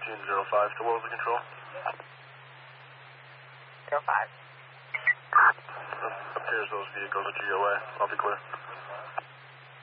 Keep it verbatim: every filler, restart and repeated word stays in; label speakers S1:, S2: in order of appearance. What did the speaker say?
S1: fifteen zero five, so what was the control?
S2: zero five.
S1: Appears those vehicles are G O A. I'll be clear.